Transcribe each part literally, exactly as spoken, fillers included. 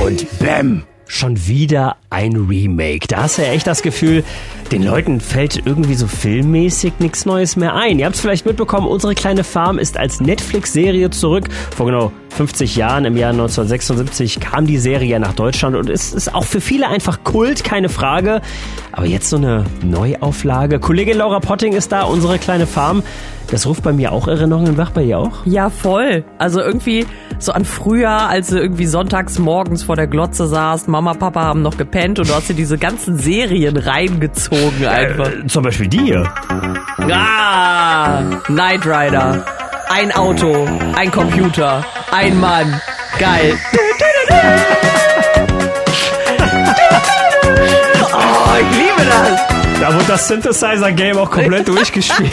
Und bäm, schon wieder ein Remake. Da hast du ja echt das Gefühl, den Leuten fällt irgendwie so filmmäßig nichts Neues mehr ein. Ihr habt es vielleicht mitbekommen, Unsere kleine Farm ist als Netflix-Serie zurück. Vor genau fünfzig Jahren, im Jahr neunzehnhundertsechsundsiebzig, kam die Serie nach Deutschland und es ist auch für viele einfach Kult, keine Frage. Aber jetzt so eine Neuauflage. Kollegin Laura Potting ist da, Unsere kleine Farm. Das ruft bei mir auch Erinnerungen wach, bei ihr auch? Ja, voll. Also irgendwie so an früher, als du irgendwie sonntags morgens vor der Glotze saßt, Mama, Papa haben noch gepennt und du hast dir diese ganzen Serien reingezogen einfach. Äh, zum Beispiel die hier. Ah, Knight Rider. Ein Auto, ein Computer, ein Mann. Geil. Oh, ich liebe das. Da wurde das Synthesizer-Game auch komplett durchgespielt.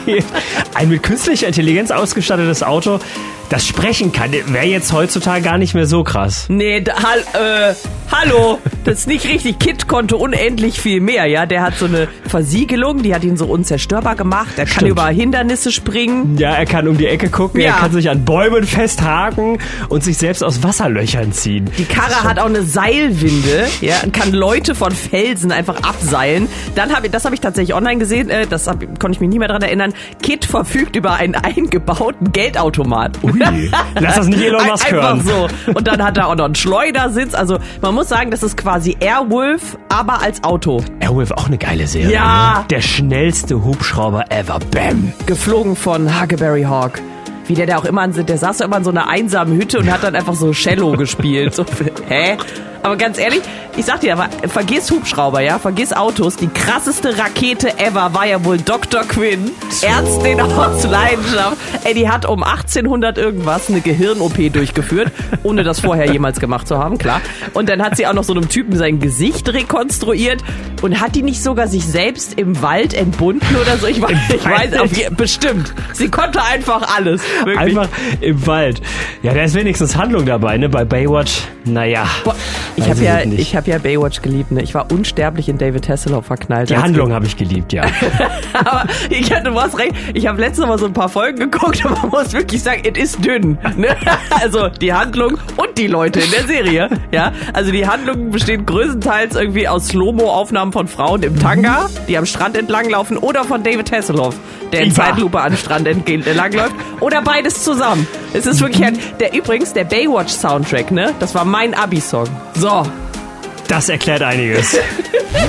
Ein mit künstlicher Intelligenz ausgestattetes Auto, das sprechen kann, wäre jetzt heutzutage gar nicht mehr so krass. Nee, da, äh, hallo, das ist nicht richtig. Kid konnte unendlich viel mehr, ja. Der hat so eine Versiegelung, die hat ihn so unzerstörbar gemacht. Er kann Stimmt. über Hindernisse springen. Ja, er kann um die Ecke gucken, Ja. er kann sich an Bäumen festhaken und sich selbst aus Wasserlöchern ziehen. Die Karre hat auch eine Seilwinde, ja, und kann Leute von Felsen einfach abseilen. Dann habe ich, das habe ich tatsächlich online gesehen, äh, das hab, konnte ich mich nie mehr dran erinnern. Kid verfügt über einen eingebauten Geldautomat. Ui, lass das nicht Elon Musk Einfach hören. so. Und dann hat er auch noch einen Schleudersitz. Also man muss sagen, das ist quasi Airwolf, aber als Auto. Airwolf, auch eine geile Serie. Ja. Ne? Der schnellste Hubschrauber ever. Bam. Geflogen von Huckleberry Hawk. Wie der da auch immer, an, der saß da immer in so einer einsamen Hütte und hat dann einfach so Cello gespielt. So, hä? Aber ganz ehrlich, ich sag dir, aber vergiss Hubschrauber, ja, vergiss Autos. Die krasseste Rakete ever war ja wohl Doktor Quinn, So. Ärztin aus Leidenschaft. Ey, die hat um achtzehnhundert irgendwas eine Gehirn-O P durchgeführt, ohne das vorher jemals gemacht zu haben, klar. Und dann hat sie auch noch so einem Typen sein Gesicht rekonstruiert und hat die nicht sogar sich selbst im Wald entbunden oder so? Ich weiß, ich weiß auf, je- bestimmt. Sie konnte einfach alles. Wirklich. Einfach im Wald. Ja, da ist wenigstens Handlung dabei, ne? Bei Baywatch, naja. Boah, ich weiß habe ja, nicht. ich habe ja Baywatch geliebt, ne? Ich war unsterblich in David Hasselhoff verknallt. Die als Handlung habe ich geliebt, ja. Aber ich, du hast recht, ich habe letztes Mal so ein paar Folgen geguckt und man muss wirklich sagen, es ist dünn. Ne? Also die Handlung und die Leute in der Serie. Ja, also die Handlung besteht größtenteils irgendwie aus Slow-Mo-Aufnahmen von Frauen im Tanga, die am Strand entlanglaufen, oder von David Hasselhoff, der in Iva. Zeitlupe am Strand entlangläuft, oder beides zusammen. Es ist wirklich ein, der übrigens, der Baywatch-Soundtrack, ne? Das war mein Abi-Song. So. Das erklärt einiges.